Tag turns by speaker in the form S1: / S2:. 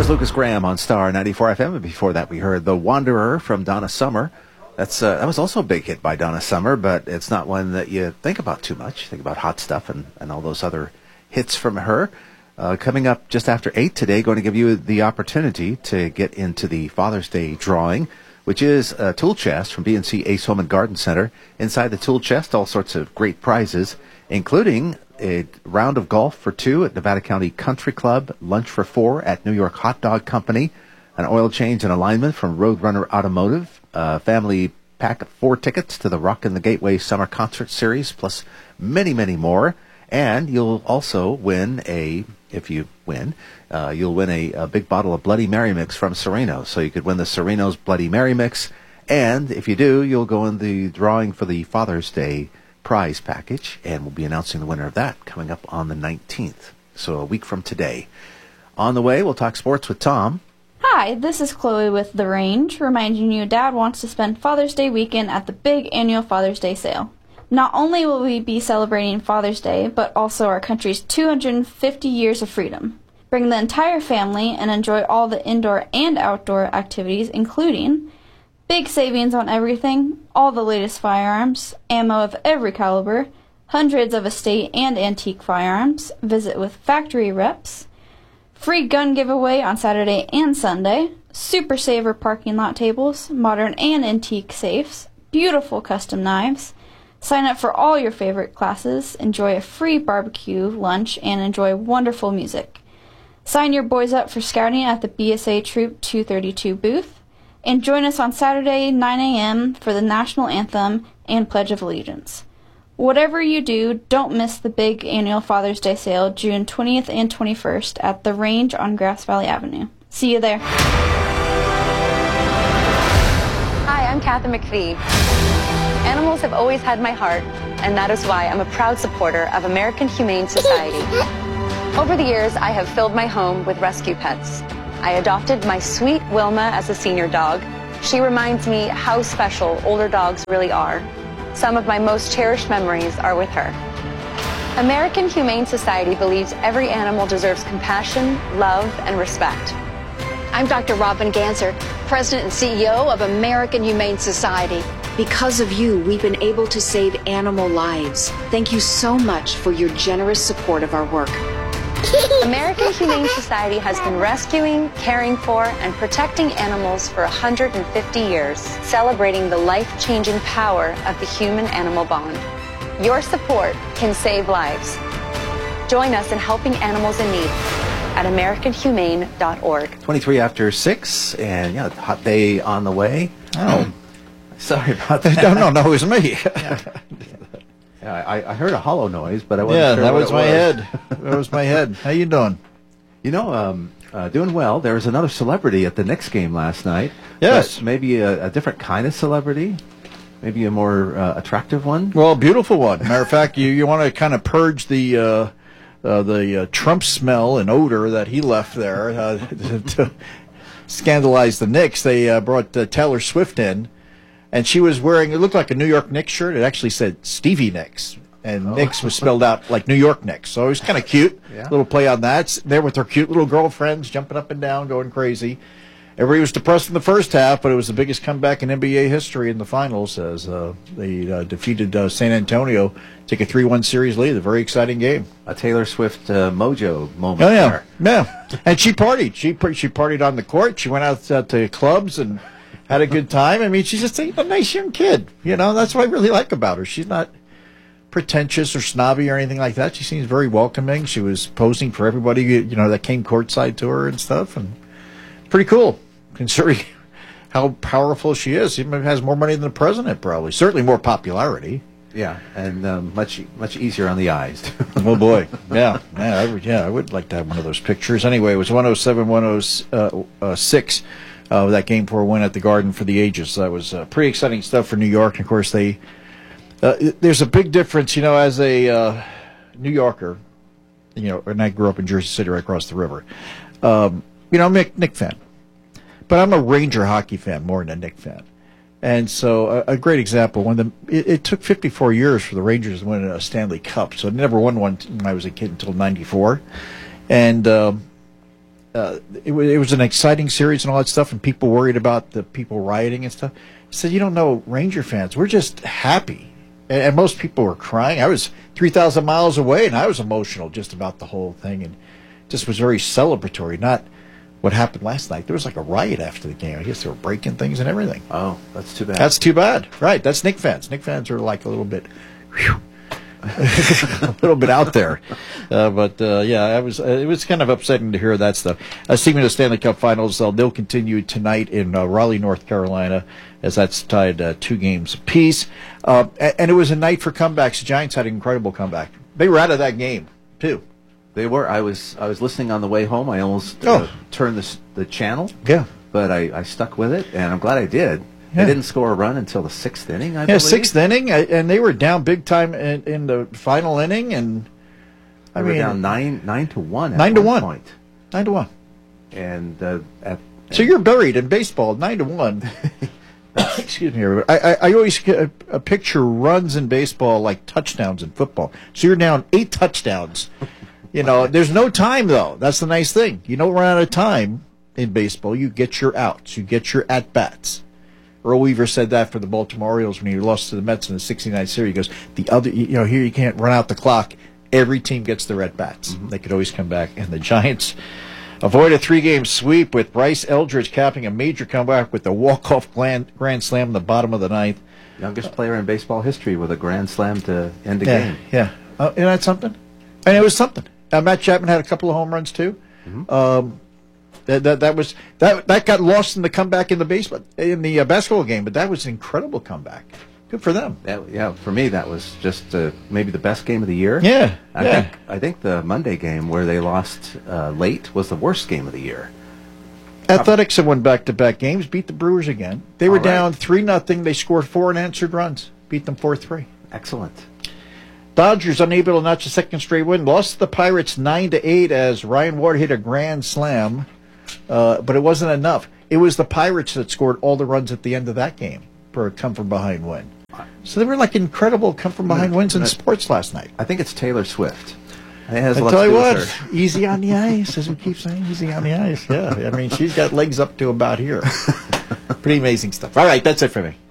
S1: Lucas Graham on Star 94 FM, and before that we heard The Wanderer from Donna Summer. That was also a big hit by Donna Summer, but it's not one that you think about too much. Think about Hot Stuff and all those other hits from her. Coming up just after 8 today, going to give you the opportunity to get into the Father's Day drawing, which is a tool chest from BNC Ace Home and Garden Center. Inside the tool chest, all sorts of great prizes, including a round of golf for 2 at Nevada County Country Club, lunch for 4 at New York Hot Dog Company, an oil change and alignment from Roadrunner Automotive, a family pack of 4 tickets to the Rock in the Gateway Summer Concert Series, plus many, many more. And you'll also win if you win, you'll win a big bottle of Bloody Mary Mix from Sereno. So you could win the Sereno's Bloody Mary Mix. And if you do, you'll go in the drawing for the Father's Day prize package, and we'll be announcing the winner of that coming up on the 19th, so a week from today. On the way, we'll talk sports with Tom.
S2: Hi, this is Chloe with The Range, reminding you Dad wants to spend Father's Day weekend at the big annual Father's Day sale. Not only will we be celebrating Father's Day, but also our country's 250 years of freedom. Bring the entire family and enjoy all the indoor and outdoor activities, including big savings on everything, all the latest firearms, ammo of every caliber, hundreds of estate and antique firearms, visit with factory reps, free gun giveaway on Saturday and Sunday, Super Saver parking lot tables, modern and antique safes, beautiful custom knives. Sign up for all your favorite classes, enjoy a free barbecue lunch, and enjoy wonderful music. Sign your boys up for scouting at the BSA Troop 232 booth. And join us on Saturday, 9 a.m. for the National Anthem and Pledge of Allegiance. Whatever you do, don't miss the big annual Father's Day sale June 20th and 21st at The Range on Grass Valley Avenue. See you there.
S3: Hi, I'm Kathy McPhee. Animals have always had my heart, and that is why I'm a proud supporter of American Humane Society. Over the years, I have filled my home with rescue pets. I adopted my sweet Wilma as a senior dog. She reminds me how special older dogs really are. Some of my most cherished memories are with her. American Humane Society believes every animal deserves compassion, love, and respect.
S4: I'm Dr. Robin Ganser, President and CEO of American Humane Society. Because of you, we've been able to save animal lives. Thank you so much for your generous support of our work.
S3: American Humane Society has been rescuing, caring for, and protecting animals for 150 years, celebrating the life-changing power of the human-animal bond. Your support can save lives. Join us in helping animals in need at AmericanHumane.org.
S1: 23 after 6, and yeah, hot day on the way.
S5: Oh.
S1: Sorry about that.
S5: No, it was me.
S1: Yeah, I heard a hollow noise, but I wasn't sure
S5: that
S1: what
S5: was
S1: it
S5: my head. That was my head. How you doing?
S1: You know, doing well. There was another celebrity at the Knicks game last night.
S5: Yes.
S1: Maybe a different kind of celebrity. Maybe a more attractive one.
S5: Well, beautiful one. Matter of fact, you want to kind of purge the Trump smell and odor that he left there to scandalize the Knicks. They brought Taylor Swift in. And she was wearing, it looked like a New York Knicks shirt. It actually said Stevie Nicks. And Knicks was spelled out like New York Knicks. So it was kind of cute.
S1: Yeah.
S5: Little play on that. There with her cute little girlfriends, jumping up and down, going crazy. Everybody was depressed in the first half, but it was the biggest comeback in NBA history in the finals as they defeated San Antonio, take a 3-1 series lead. A very exciting game.
S1: A Taylor Swift mojo moment
S5: Oh, yeah.
S1: there.
S5: Yeah. And she partied. She partied on the court. She went out to clubs and had a good time. I mean, she's just a nice young kid. You know, that's what I really like about her. She's not pretentious or snobby or anything like that. She seems very welcoming. She was posing for everybody, you know, that came courtside to her and stuff. And pretty cool, considering how powerful she is. She has more money than the president, probably. Certainly more popularity.
S1: Yeah, and much easier on the eyes.
S5: Oh, boy. Yeah, I would like to have one of those pictures. Anyway, it was 107-106. That game for a win at the Garden for the ages. So that was pretty exciting stuff for New York. And of course, there's a big difference, you know, as a New Yorker, you know, and I grew up in Jersey City right across the river. You know, I'm a Knick fan. But I'm a Ranger hockey fan more than a Knick fan. And so a great example, it took 54 years for the Rangers to win a Stanley Cup. So I never won one when I was a kid until 94. And it was an exciting series and all that stuff, and people worried about the people rioting and stuff. He said, you don't know, Ranger fans, we're just happy. And most people were crying. I was 3,000 miles away, and I was emotional just about the whole thing, and just was very celebratory, not what happened last night. There was like a riot after the game. I guess they were breaking things and everything.
S1: Oh, that's too bad.
S5: That's too bad. Right, that's Knick fans. Knick fans are like a little bit... a little bit out there, yeah, it was kind of upsetting to hear that stuff. Speaking of the Stanley Cup Finals, they'll continue tonight in Raleigh, North Carolina, as that's tied 2 games apiece. And it was a night for comebacks. The Giants had an incredible comeback. They were out of that game too.
S1: They were. I was listening on the way home. I almost turned the channel.
S5: Yeah,
S1: but I stuck with it, and I'm glad I did.
S5: Yeah.
S1: They didn't score a run until the 6th inning, I believe.
S5: 6th inning, and they were down big time in the final inning, and
S1: they were down 9-1 at
S5: 9-1
S1: point.
S5: 9-1.
S1: And
S5: so you're buried in baseball, 9-1. Excuse me, everybody. I always picture runs in baseball like touchdowns in football. So you're down 8 touchdowns. There's no time though. That's the nice thing. You don't run out of time in baseball. You get your outs. You get your at bats. Earl Weaver said that for the Baltimore Orioles when he lost to the Mets in the '69 series. He goes, here you can't run out the clock. Every team gets their at-bats. Mm-hmm. They could always come back. And the Giants avoid a 3-game sweep with Bryce Eldridge capping a major comeback with the walk-off grand slam in the bottom of the 9th.
S1: Youngest player in baseball history with a grand slam to end a game.
S5: Yeah. Isn't that something? And it was something. Matt Chapman had a couple of home runs, too. Mm-hmm. That got lost in the comeback in the basketball game, but that was an incredible comeback. Good for them.
S1: Yeah, for me that was just maybe the best game of the year.
S5: Yeah,
S1: I think the Monday game where they lost late was the worst game of the year.
S5: Athletics have won back-to-back games, beat the Brewers again. They were down 3-0. They scored 4 unanswered runs, beat them 4-3.
S1: Excellent.
S5: Dodgers unable to notch a second straight win, lost to the Pirates 9-8 as Ryan Ward hit a grand slam. But it wasn't enough. It was the Pirates that scored all the runs at the end of that game for a come-from-behind win. So they were like incredible come-from-behind wins in sports last night.
S1: I think it's Taylor Swift. It has
S5: I
S1: a lot
S5: tell
S1: to
S5: you
S1: do
S5: what,
S1: with her.
S5: easy on the ice, as we keep saying, easy on the ice. Yeah, I mean, she's got legs up to about here. Pretty amazing stuff. All right, that's it for me.